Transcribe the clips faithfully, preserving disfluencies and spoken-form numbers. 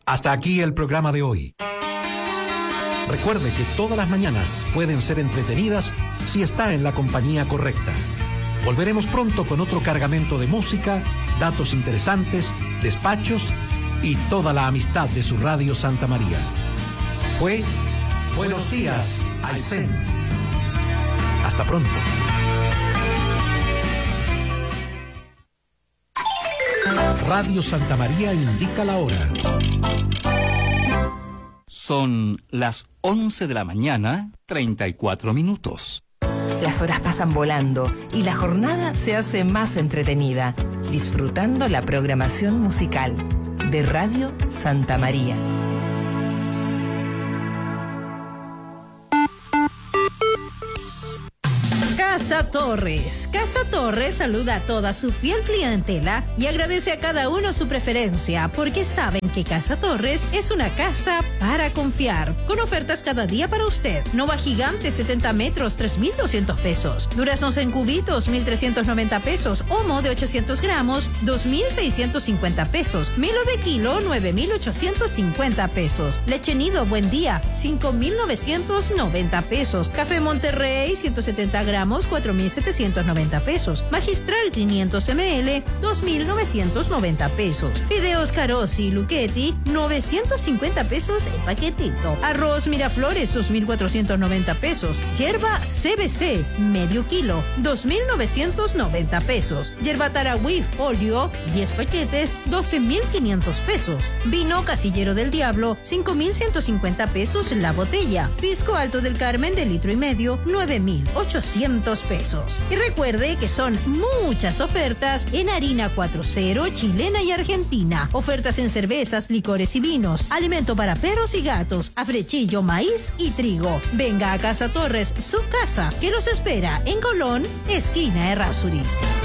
Hasta aquí el programa de hoy. Recuerde que todas las mañanas pueden ser entretenidas si está en la compañía correcta. Volveremos pronto con otro cargamento de música, datos interesantes, despachos y toda la amistad de su Radio Santa María. Fue Buenos Días, Aysén. Hasta pronto. Radio Santa María indica la hora. Son las once de la mañana, treinta y cuatro minutos. Las horas pasan volando y la jornada se hace más entretenida, disfrutando la programación musical de Radio Santa María. Casa Torres. Casa Torres saluda a toda su fiel clientela y agradece a cada uno su preferencia, porque saben que Casa Torres es una casa para confiar. Con ofertas cada día para usted. Nova Gigante setenta metros, tres mil doscientos pesos. Duraznos en cubitos, mil trescientos noventa pesos. Homo de ochocientos gramos, dos mil seiscientos cincuenta pesos. Milo de kilo, nueve mil ochocientos cincuenta pesos. Leche Nido Buen Día, cinco mil novecientos noventa pesos. Café Monterrey, ciento setenta gramos, cuatro mil setecientos noventa pesos. Magistral quinientos mililitros, dos mil novecientos noventa pesos. Fideos Carosi y Luchetti, novecientos cincuenta pesos el paquetito. Arroz Miraflores, dos mil cuatrocientos noventa pesos. Yerba C B C, medio kilo, dos mil novecientos noventa pesos. Yerba Tarahui Folio, diez paquetes, doce mil quinientos pesos. Vino Casillero del Diablo, cinco mil ciento cincuenta pesos la botella. Pisco Alto del Carmen de litro y medio, nueve mil ochocientos pesos. Y recuerde que son muchas ofertas en harina cuatro cero, chilena y argentina. Ofertas en cervezas, licores y vinos. Alimento para perros y gatos. Afrechillo, maíz y trigo. Venga a Casa Torres, su casa, que los espera en Colón, esquina Errázuriz.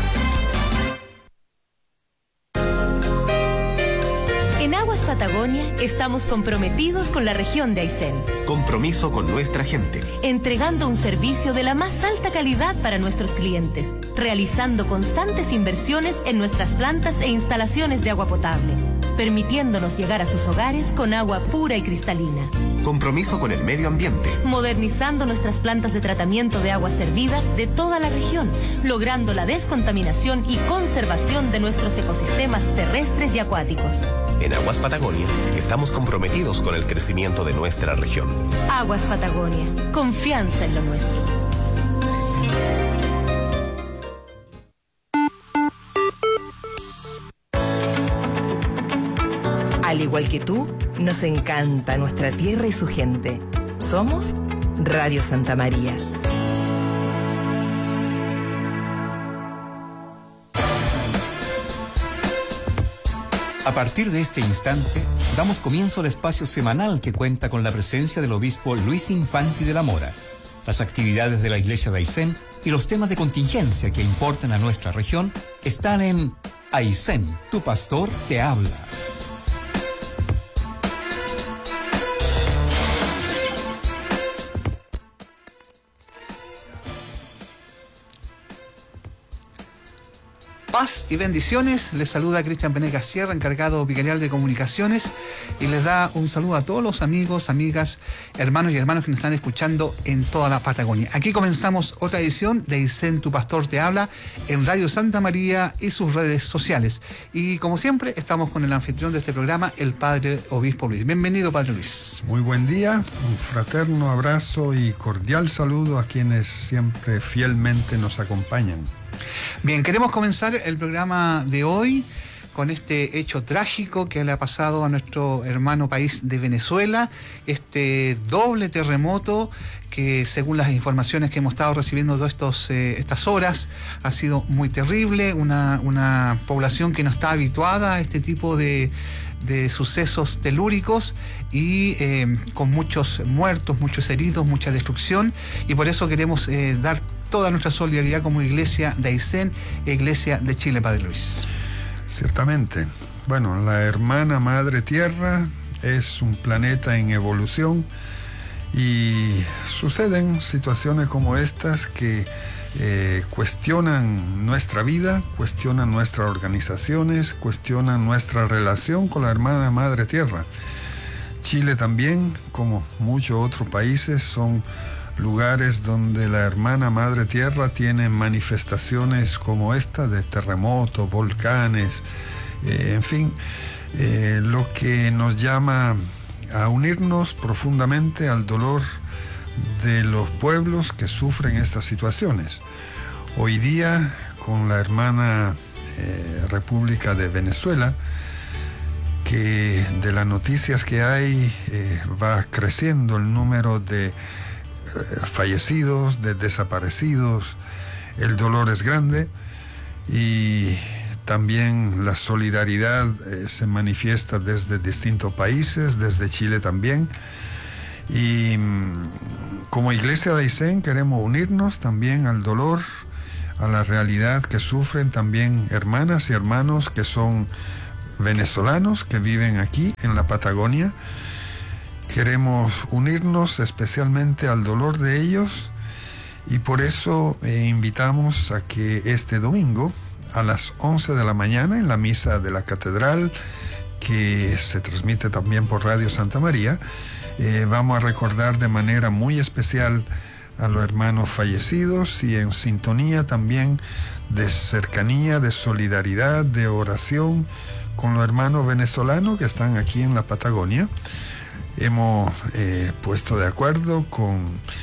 En Aguas Patagonia estamos comprometidos con la región de Aysén. Compromiso con nuestra gente. Entregando un servicio de la más alta calidad para nuestros clientes, realizando constantes inversiones en nuestras plantas e instalaciones de agua potable, permitiéndonos llegar a sus hogares con agua pura y cristalina. Compromiso con el medio ambiente. Modernizando nuestras plantas de tratamiento de aguas servidas de toda la región, logrando la descontaminación y conservación de nuestros ecosistemas terrestres y acuáticos. En Aguas Patagonia estamos comprometidos con el crecimiento de nuestra región. Aguas Patagonia, confianza en lo nuestro. Al igual que tú, nos encanta nuestra tierra y su gente. Somos Radio Santa María. A partir de este instante, damos comienzo al espacio semanal que cuenta con la presencia del obispo Luis Infanti de la Mora, las actividades de la Iglesia de Aysén y los temas de contingencia que importan a nuestra región están en Aysén, tu pastor te habla. Paz y bendiciones, les saluda Cristian Venegas Sierra, encargado vicarial de comunicaciones, y les da un saludo a todos los amigos, amigas, hermanos y hermanos que nos están escuchando en toda la Patagonia. Aquí comenzamos otra edición de Aysén, tu pastor te habla, en Radio Santa María y sus redes sociales. Y como siempre, estamos con el anfitrión de este programa, el Padre Obispo Luis. Bienvenido, Padre Luis. Muy buen día, un fraterno abrazo y cordial saludo a quienes siempre fielmente nos acompañan. Bien, queremos comenzar el programa de hoy con este hecho trágico que le ha pasado a nuestro hermano país de Venezuela, este doble terremoto que, según las informaciones que hemos estado recibiendo todas estos, eh, estas horas, ha sido muy terrible, una, una población que no está habituada a este tipo de, de sucesos telúricos y eh, con muchos muertos, muchos heridos, mucha destrucción, y por eso queremos eh, dar toda nuestra solidaridad como Iglesia de Aysén e Iglesia de Chile, Padre Luis. Ciertamente. Bueno, la hermana Madre Tierra es un planeta en evolución y suceden situaciones como estas que eh, cuestionan nuestra vida, cuestionan nuestras organizaciones, cuestionan nuestra relación con la hermana Madre Tierra. Chile también, como muchos otros países, son lugares donde la hermana Madre Tierra tiene manifestaciones como esta de terremotos, volcanes, eh, en fin, eh, lo que nos llama a unirnos profundamente al dolor de los pueblos que sufren estas situaciones. Hoy día, con la hermana eh, República de Venezuela, que de las noticias que hay eh, va creciendo el número de eh, fallecidos, de desaparecidos, el dolor es grande y también la solidaridad eh, se manifiesta desde distintos países, desde Chile también. Y como Iglesia de Aysén queremos unirnos también al dolor, a la realidad que sufren también hermanas y hermanos que son venezolanos, que viven aquí en la Patagonia. Queremos unirnos especialmente al dolor de ellos y por eso eh, invitamos a que este domingo a las once de la mañana en la misa de la Catedral, que se transmite también por Radio Santa María, Eh, vamos a recordar de manera muy especial a los hermanos fallecidos y en sintonía también de cercanía, de solidaridad, de oración con los hermanos venezolanos que están aquí en la Patagonia. Hemos eh, puesto de acuerdo con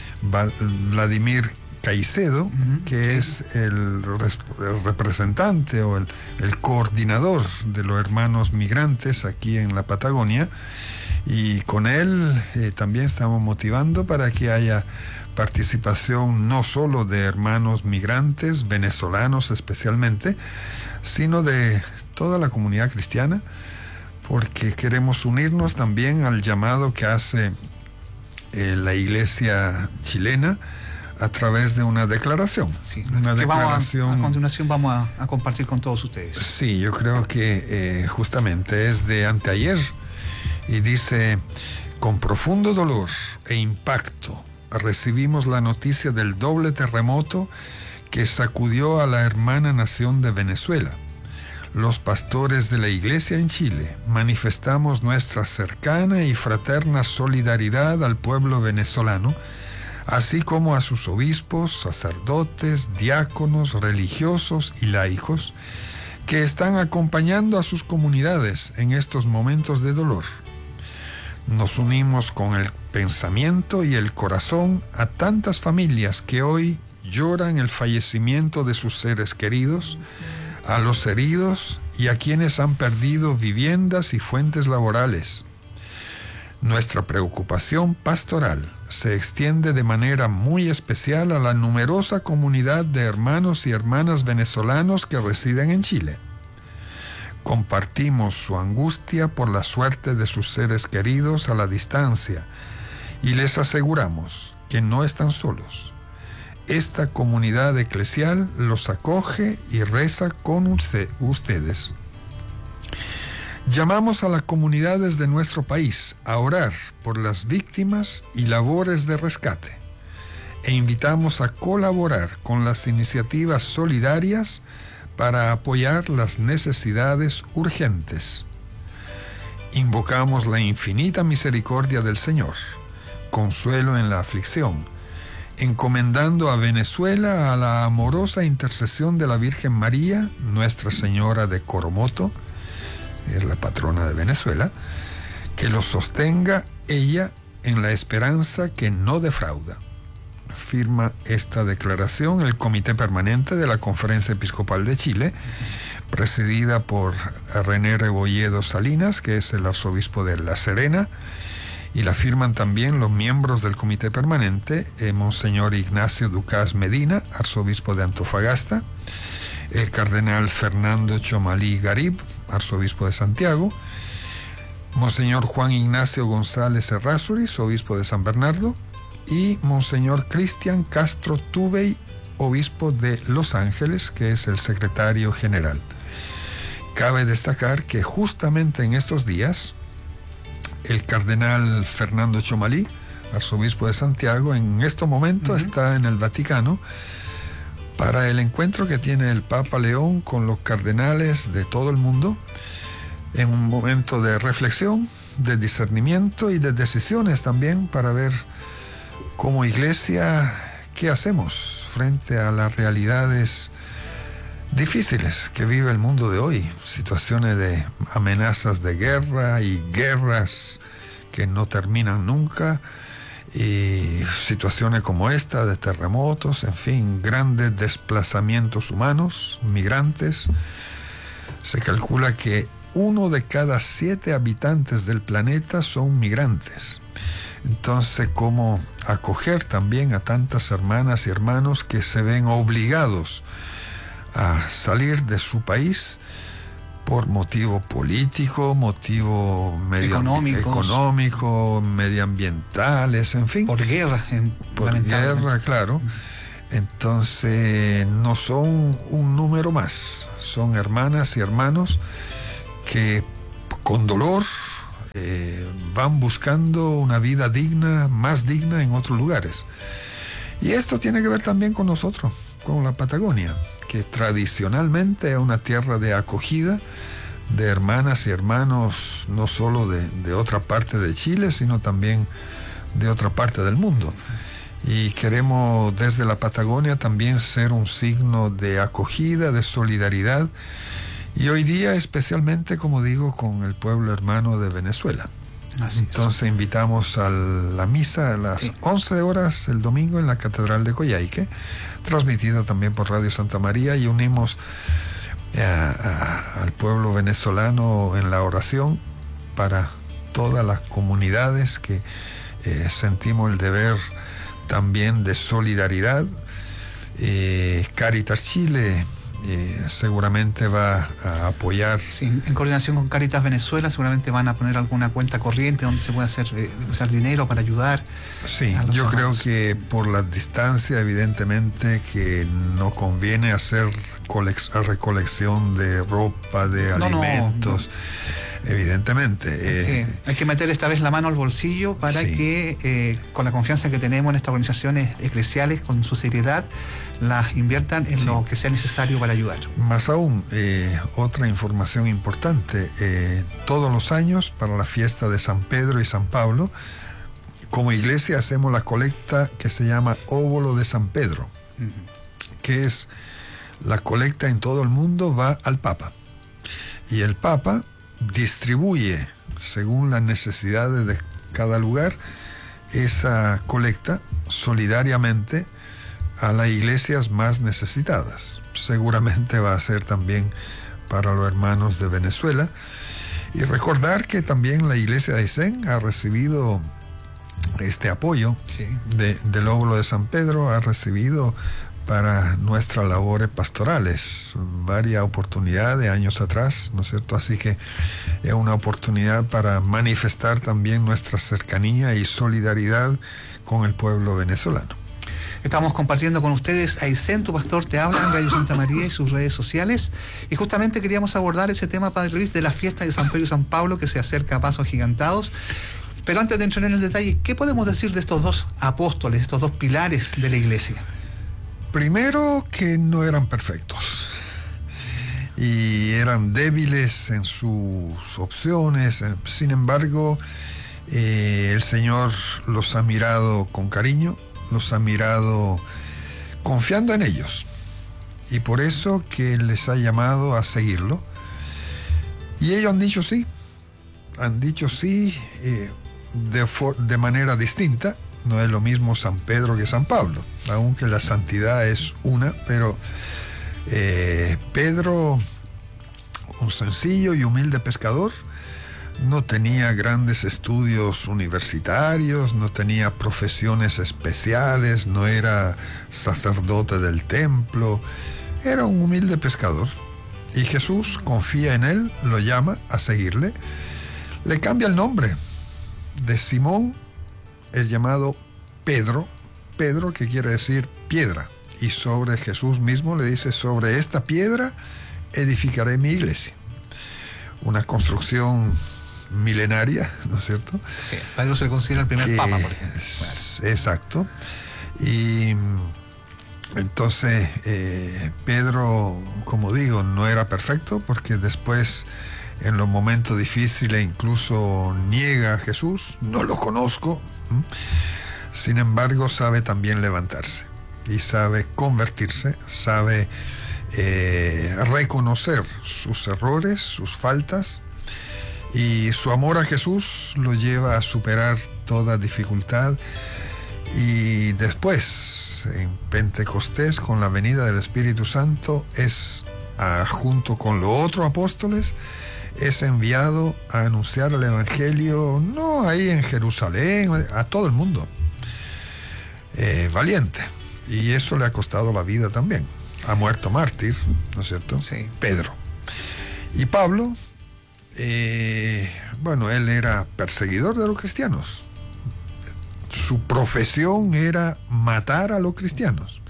Vladimir Caicedo, uh-huh, que sí. es el, el representante o el, el coordinador de los hermanos migrantes aquí en la Patagonia. Y con él eh, también estamos motivando para que haya participación no solo de hermanos migrantes, venezolanos especialmente, sino de toda la comunidad cristiana, porque queremos unirnos también al llamado que hace eh, la Iglesia chilena a través de una declaración. Sí, una que declaración. Vamos a, a continuación vamos a, a compartir con todos ustedes. Sí, yo creo que eh, justamente es de anteayer. Y dice: con profundo dolor e impacto recibimos la noticia del doble terremoto que sacudió a la hermana nación de Venezuela. Los pastores de la Iglesia en Chile manifestamos nuestra cercana y fraterna solidaridad al pueblo venezolano, así como a sus obispos, sacerdotes, diáconos, religiosos y laicos que están acompañando a sus comunidades en estos momentos de dolor. Nos unimos con el pensamiento y el corazón a tantas familias que hoy lloran el fallecimiento de sus seres queridos, a los heridos y a quienes han perdido viviendas y fuentes laborales. Nuestra preocupación pastoral se extiende de manera muy especial a la numerosa comunidad de hermanos y hermanas venezolanos que residen en Chile. Compartimos su angustia por la suerte de sus seres queridos a la distancia y les aseguramos que no están solos. Esta comunidad eclesial los acoge y reza con usted, ustedes. Llamamos a las comunidades de nuestro país a orar por las víctimas y labores de rescate e invitamos a colaborar con las iniciativas solidarias para apoyar las necesidades urgentes. Invocamos la infinita misericordia del Señor, consuelo en la aflicción, encomendando a Venezuela a la amorosa intercesión de la Virgen María, Nuestra Señora de Coromoto, es la patrona de Venezuela, que los sostenga ella en la esperanza que no defrauda. Firma esta declaración el Comité Permanente de la Conferencia Episcopal de Chile, presidida por René Rebolledo Salinas, que es el arzobispo de La Serena, y la firman también los miembros del Comité Permanente, eh, Monseñor Ignacio Ducás Medina, arzobispo de Antofagasta, el cardenal Fernando Chomalí Garib, arzobispo de Santiago, Monseñor Juan Ignacio González Errázuriz, obispo de San Bernardo, y Monseñor Cristian Castro Tubey, obispo de Los Ángeles, que es el secretario general. Cabe destacar que justamente en estos días, el cardenal Fernando Chomalí, arzobispo de Santiago, en este momento uh-huh. está en el Vaticano para el encuentro que tiene el Papa León con los cardenales de todo el mundo, en un momento de reflexión, de discernimiento y de decisiones también, para ver como iglesia qué hacemos frente a las realidades difíciles que vive el mundo de hoy, situaciones de amenazas de guerra y guerras que no terminan nunca, y situaciones como esta de terremotos, en fin, grandes desplazamientos humanos, migrantes. Se calcula que uno de cada siete habitantes del planeta son migrantes. Entonces, ¿cómo acoger también a tantas hermanas y hermanos que se ven obligados a salir de su país por motivo político, motivo medio económico, medioambientales, en fin? Por guerra. En, por guerra, claro. Entonces, no son un número más, son hermanas y hermanos que con dolor eh, van buscando una vida digna, más digna en otros lugares. Y esto tiene que ver también con nosotros, con la Patagonia, que tradicionalmente es una tierra de acogida de hermanas y hermanos, no solo de, de otra parte de Chile, sino también de otra parte del mundo. Y queremos desde la Patagonia también ser un signo de acogida, de solidaridad, y hoy día especialmente, como digo, con el pueblo hermano de Venezuela. Así Entonces es. Invitamos a la misa a las sí. once horas el domingo en la Catedral de Coyhaique, transmitida también por Radio Santa María, y unimos a, a, al pueblo venezolano en la oración para todas las comunidades que eh, sentimos el deber también de solidaridad. eh, Cáritas Chile Eh, seguramente va a apoyar. Sí, en coordinación con Cáritas Venezuela seguramente van a poner alguna cuenta corriente donde se pueda hacer eh, usar dinero para ayudar. Sí, yo hermanos. Creo que por la distancia evidentemente que no conviene hacer recolección de ropa, de no, alimentos. No, no. Evidentemente. Eh, eh, hay que meter esta vez la mano al bolsillo para sí. que, eh, con la confianza que tenemos en estas organizaciones eclesiales, con su seriedad, las inviertan en sí. lo que sea necesario para ayudar. Más aún, eh, otra información importante, eh, todos los años para la fiesta de San Pedro y San Pablo, como iglesia hacemos la colecta que se llama Óvulo de San Pedro, uh-huh. que es la colecta en todo el mundo, va al Papa. Y el Papa distribuye, según las necesidades de cada lugar, esa colecta solidariamente a las iglesias más necesitadas. Seguramente va a ser también para los hermanos de Venezuela. Y recordar que también la iglesia de Aysén ha recibido este apoyo sí. de, del Óvulo de San Pedro, ha recibido para nuestras labores pastorales varias oportunidades años atrás, ¿no es cierto? Así que es una oportunidad para manifestar también nuestra cercanía y solidaridad con el pueblo venezolano. Estamos compartiendo con ustedes Aysén, tu pastor te habla en Radio Santa María y sus redes sociales, y justamente queríamos abordar ese tema, Padre Luis, de la fiesta de San Pedro y San Pablo, que se acerca a pasos agigantados. Pero antes de entrar en el detalle, ¿qué podemos decir de estos dos apóstoles, estos dos pilares de la iglesia? Primero, que no eran perfectos y eran débiles en sus opciones. Sin embargo, eh, el Señor los ha mirado con cariño, los ha mirado confiando en ellos, y por eso que les ha llamado a seguirlo. Y ellos han dicho sí, han dicho sí eh, de, for- de manera distinta. No es lo mismo San Pedro que San Pablo, aunque la santidad es una, pero eh, Pedro, un sencillo y humilde pescador, no tenía grandes estudios universitarios, no tenía profesiones especiales, no era sacerdote del templo, era un humilde pescador. Y Jesús confía en él, lo llama a seguirle, le cambia el nombre. De Simón es llamado Pedro, Pedro que quiere decir piedra, y sobre Jesús mismo le dice: sobre esta piedra edificaré mi iglesia. Una construcción milenaria, ¿no es cierto? Sí, Pedro se le considera el primer que, papa, por ejemplo. Bueno. Exacto. Y Entonces, eh, Pedro, como digo, no era perfecto, porque después, en los momentos difíciles, incluso niega a Jesús, no lo conozco. ¿Mm? Sin embargo, sabe también levantarse y sabe convertirse, sabe eh, reconocer sus errores, sus faltas, y su amor a Jesús lo lleva a superar toda dificultad. Y después, en Pentecostés, con la venida del Espíritu Santo, es a, junto con los otros apóstoles, es enviado a anunciar el Evangelio, no ahí en Jerusalén, a todo el mundo. Eh, valiente. Y eso le ha costado la vida también. Ha muerto mártir, ¿no es cierto? Sí. Pedro. Y Pablo, eh, bueno, él era perseguidor de los cristianos. Su profesión era matar a los cristianos.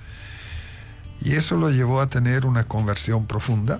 Y eso lo llevó a tener una conversión profunda,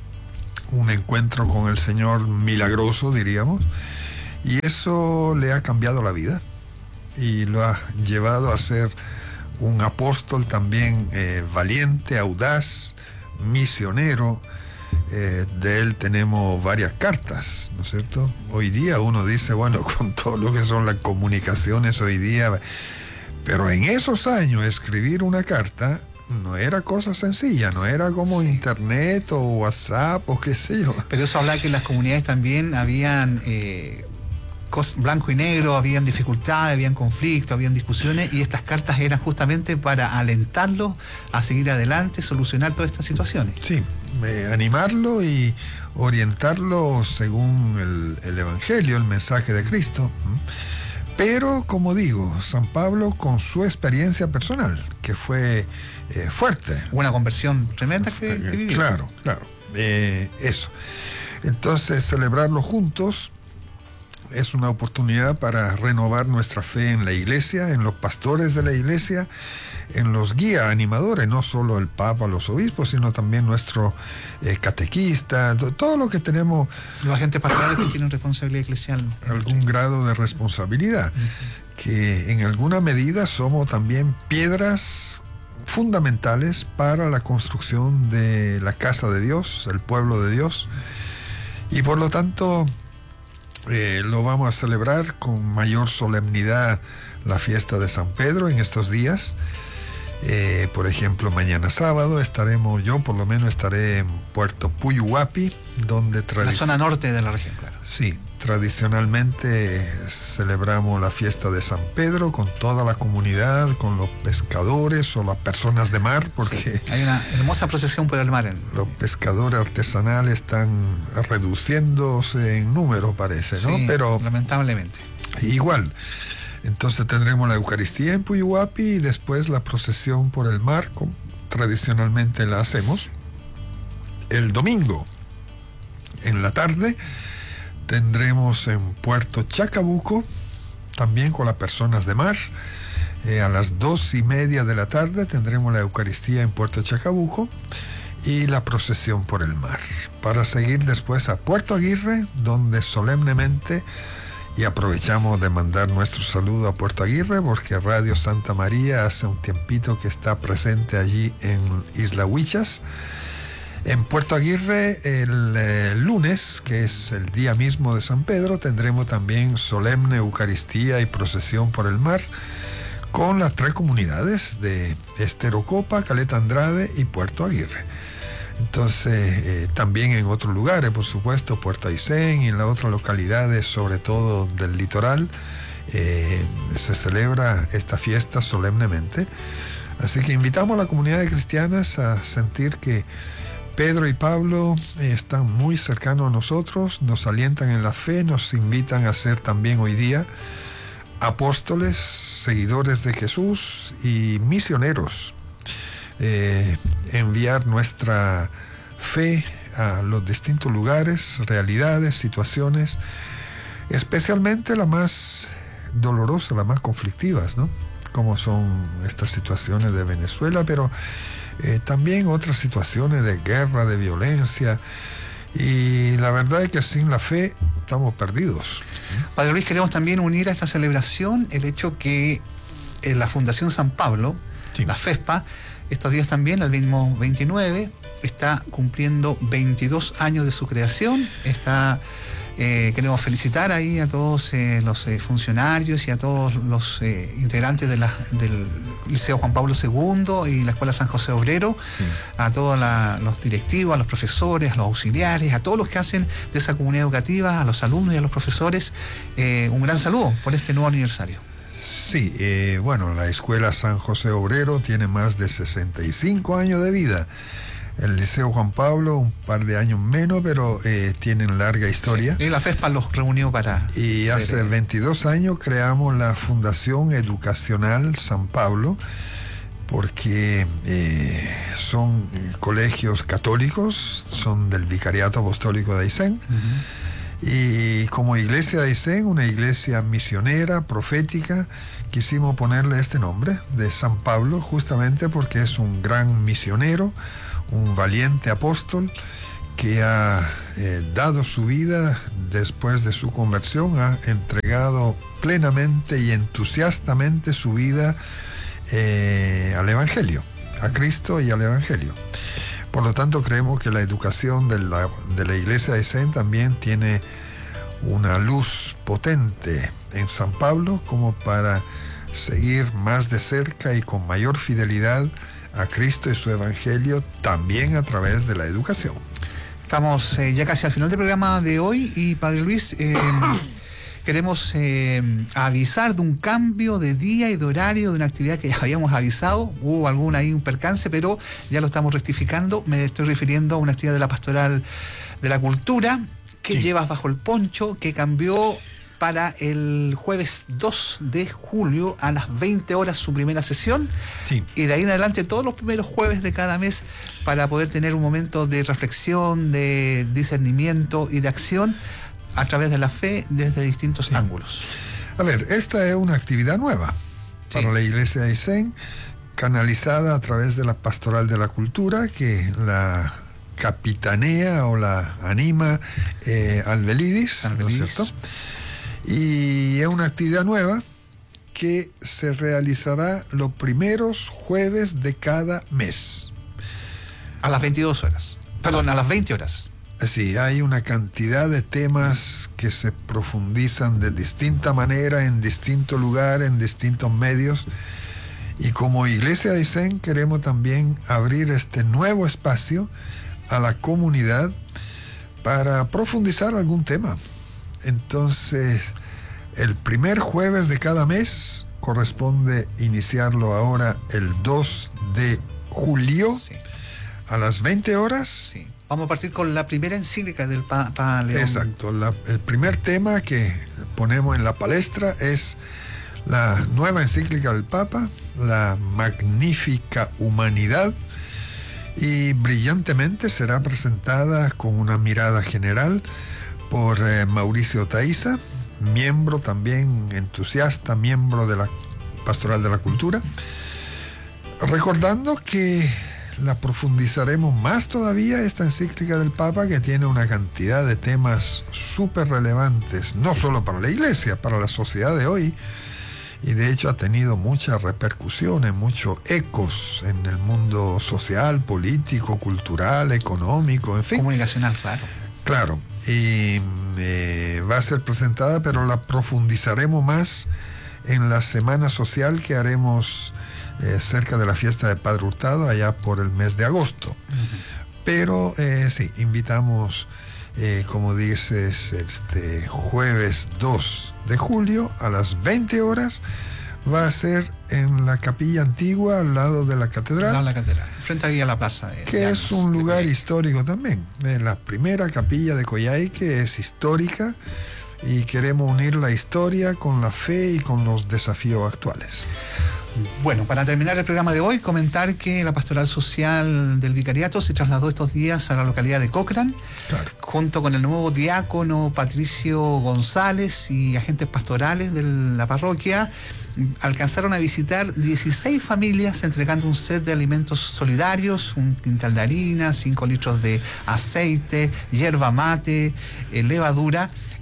un encuentro con el Señor milagroso, diríamos, y eso le ha cambiado la vida y lo ha llevado a ser un apóstol también eh, valiente, audaz, misionero. Eh, de él tenemos varias cartas, ¿no es cierto? Hoy día uno dice, bueno, con todo lo que son las comunicaciones hoy día, pero en esos años escribir una carta no era cosa sencilla, no era como sí. Internet o WhatsApp o qué sé yo. Pero eso habla que en las comunidades también habían eh, blanco y negro, habían dificultades, habían conflictos, habían discusiones, y estas cartas eran justamente para alentarlos a seguir adelante, solucionar todas estas situaciones. Sí, eh, animarlo y orientarlo según el, el Evangelio, el mensaje de Cristo. Pero, como digo, San Pablo con su experiencia personal, que fue eh, fuerte. Una conversión tremenda que, que vivió. Claro, claro. Eh, eso. Entonces, celebrarlo juntos es una oportunidad para renovar nuestra fe en la iglesia, en los pastores de la iglesia, en los guías animadores, no solo el Papa, los obispos, sino también nuestro eh, catequista, todo lo que tenemos. Los agentes pastorales que tienen responsabilidad eclesial. Algún grado de responsabilidad, uh-huh. que en alguna medida somos también piedras fundamentales para la construcción de la casa de Dios, el pueblo de Dios, y por lo tanto eh, lo vamos a celebrar con mayor solemnidad la fiesta de San Pedro en estos días. Eh, por ejemplo, mañana sábado estaremos, yo por lo menos estaré en Puerto Puyuhuapi, donde tradic- la zona norte de la región, claro. Sí, tradicionalmente celebramos la fiesta de San Pedro con toda la comunidad, con los pescadores o las personas de mar, porque sí, hay una hermosa procesión por el mar. En... Los pescadores artesanales están reduciéndose en número, parece, ¿no? Sí, pero lamentablemente. Igual. Entonces tendremos la Eucaristía en Puyuhuapi y después la procesión por el mar, como tradicionalmente la hacemos. El domingo, en la tarde, tendremos en Puerto Chacabuco, también con las personas de mar. Eh, a las dos y media de la tarde tendremos la Eucaristía en Puerto Chacabuco y la procesión por el mar. Para seguir después a Puerto Aguirre, donde solemnemente... Y aprovechamos de mandar nuestro saludo a Puerto Aguirre, porque Radio Santa María hace un tiempito que está presente allí en Isla Huichas. En Puerto Aguirre, el eh, lunes, que es el día mismo de San Pedro, tendremos también solemne Eucaristía y procesión por el mar con las tres comunidades de Esterocopa, Caleta Andrade y Puerto Aguirre. Entonces, eh, también en otros lugares, por supuesto, Puerto Aysén y en las otras localidades, sobre todo del litoral, eh, se celebra esta fiesta solemnemente. Así que invitamos a la comunidad de cristianas a sentir que Pedro y Pablo eh, están muy cercanos a nosotros, nos alientan en la fe, nos invitan a ser también hoy día apóstoles, seguidores de Jesús y misioneros. Eh, enviar nuestra fe a los distintos lugares, realidades, situaciones, especialmente las más dolorosas, las más conflictivas, ¿no? Como son estas situaciones de Venezuela, pero eh, también otras situaciones de guerra, de violencia, y la verdad es que sin la fe estamos perdidos. Padre Luis, queremos también unir a esta celebración el hecho que en la Fundación San Pablo, sí. la FESPA, estos días también, el mismo veintinueve, está cumpliendo veintidós años de su creación. Está, eh, queremos felicitar ahí a todos eh, los eh, funcionarios y a todos los eh, integrantes de la, del Liceo Juan Pablo segundo y la Escuela San José Obrero, sí. a todos la, los directivos, a los profesores, a los auxiliares, a todos los que hacen de esa comunidad educativa, a los alumnos y a los profesores, eh, un gran saludo por este nuevo aniversario. Sí, eh, bueno, la Escuela San José Obrero tiene más de sesenta y cinco años de vida. El Liceo Juan Pablo, un par de años menos, pero eh, tienen larga historia. Sí. Y la FESPA los reunió para... Y ser, hace veintidós años creamos la Fundación Educacional San Pablo, porque eh, son colegios católicos, son del Vicariato Apostólico de Aysén. Uh-huh. Y como iglesia de Aysén, una iglesia misionera, profética, quisimos ponerle este nombre de San Pablo, justamente porque es un gran misionero, un valiente apóstol que ha eh, dado su vida después de su conversión, ha entregado plenamente y entusiastamente su vida eh, al Evangelio, a Cristo y al Evangelio. Por lo tanto, creemos que la educación de la, de la iglesia de Aysén también tiene una luz potente en San Pablo como para seguir más de cerca y con mayor fidelidad a Cristo y su Evangelio, también a través de la educación. Estamos eh, ya casi al final del programa de hoy y, Padre Luis, eh, queremos eh, avisar de un cambio de día y de horario de una actividad que ya habíamos avisado. Hubo algún ahí un percance, pero ya lo estamos rectificando. Me estoy refiriendo a una actividad de la Pastoral de la Cultura que sí. llevas bajo el poncho, que cambió para el jueves dos de julio a las veinte horas su primera sesión, sí. y de ahí en adelante todos los primeros jueves de cada mes para poder tener un momento de reflexión, de discernimiento y de acción a través de la fe desde distintos sí. ángulos. A ver, esta es una actividad nueva sí. para la iglesia de Aysén, canalizada a través de la Pastoral de la Cultura, que la capitanea o la anima eh, Albelidis, ¿no es cierto? Y es una actividad nueva que se realizará los primeros jueves de cada mes. A las veintidós horas. Perdón, a las veinte horas. Sí, hay una cantidad de temas que se profundizan de distinta manera, en distinto lugar, en distintos medios. Y como Iglesia de Aysén queremos también abrir este nuevo espacio a la comunidad para profundizar algún tema. Entonces, el primer jueves de cada mes corresponde iniciarlo ahora el dos de julio sí. a las veinte horas. Sí. Vamos a partir con la primera encíclica del Papa León. Exacto. La, el primer tema que ponemos en la palestra es la nueva encíclica del Papa, la Magnífica Humanidad, y brillantemente será presentada con una mirada general por eh, Mauricio Taiza, miembro también entusiasta, miembro de la Pastoral de la Cultura, recordando que la profundizaremos más todavía, esta encíclica del Papa, que tiene una cantidad de temas súper relevantes, no solo para la Iglesia, para la sociedad de hoy, y de hecho ha tenido muchas repercusiones, muchos ecos en el mundo social, político, cultural, económico, en fin. Comunicacional, claro. Claro, y eh, va a ser presentada, pero la profundizaremos más en la semana social que haremos eh, cerca de la fiesta de Padre Hurtado, allá por el mes de agosto. Uh-huh. Pero eh, sí, invitamos, eh, como dices, este jueves dos de julio a las veinte horas. Va a ser en la capilla antigua, al lado de la catedral. No, la catedral, frente ahí a la plaza. De, que de es un lugar histórico también. La primera capilla de Coyhaique es histórica y queremos unir la historia con la fe y con los desafíos actuales. Bueno, para terminar el programa de hoy, comentar que la Pastoral Social del Vicariato se trasladó estos días a la localidad de Cochrane, claro. junto con el nuevo diácono Patricio González y agentes pastorales de la parroquia. Alcanzaron a visitar dieciséis familias entregando un set de alimentos solidarios, un quintal de harina, cinco litros de aceite, yerba mate, eh, levadura,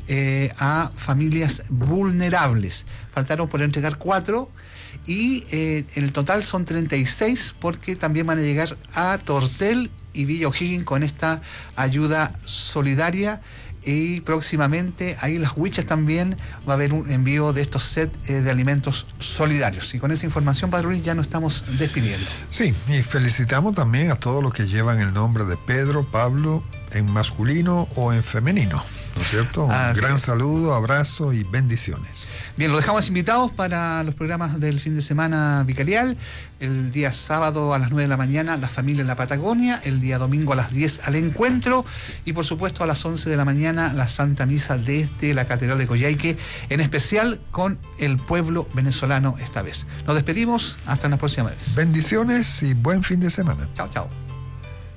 eh, a familias vulnerables. Faltaron por entregar cuatro y eh, en el total son treinta y seis, porque también van a llegar a Tortel y Villa O'Higgins con esta ayuda solidaria. Y próximamente ahí en Las Huichas también va a haber un envío de estos sets eh, de alimentos solidarios. Y con esa información, Padre Luis, ya nos estamos despidiendo. Sí, y felicitamos también a todos los que llevan el nombre de Pedro, Pablo, en masculino o en femenino, ¿no es cierto? Un Así gran es. saludo, abrazo y bendiciones. Bien, los dejamos invitados para los programas del fin de semana vicarial. El día sábado a las nueve de la mañana, La Familia en la Patagonia. El día domingo a las diez, Al Encuentro. Y por supuesto a las once de la mañana, la Santa Misa desde la Catedral de Coyhaique, en especial con el pueblo venezolano esta vez. Nos despedimos, hasta una próxima vez. Bendiciones y buen fin de semana. Chao, chao.